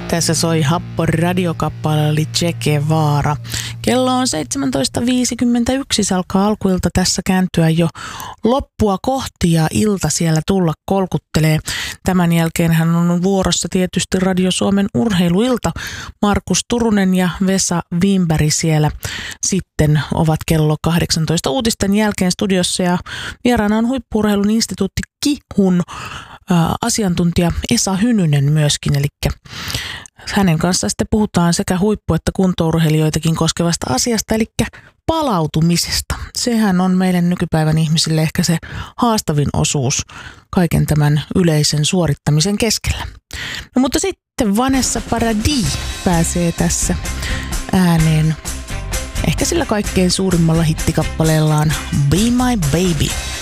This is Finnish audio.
Tässä soi Happo radiokappale oli Che Guevara. Kello on 17.51, se alkaa alkuilta tässä kääntyä jo loppua kohti ja ilta siellä tulla kolkuttelee. Tämän jälkeen hän on vuorossa tietysti Radio Suomen urheiluilta. Markus Turunen ja Vesa Wimberg siellä sitten ovat kello 18 uutisten jälkeen studiossa ja vieraana on Huippu-urheilun instituutti KIHUn asiantuntija Esa Hynynen myöskin, eli hänen kanssaan sitten puhutaan sekä huippu- että kuntourheilijoitakin koskevasta asiasta, eli palautumisesta. Sehän on meille nykypäivän ihmisille ehkä se haastavin osuus kaiken tämän yleisen suorittamisen keskellä. No mutta sitten Vanessa Paradis pääsee tässä ääneen ehkä sillä kaikkein suurimmalla hittikappaleellaan Be My Baby.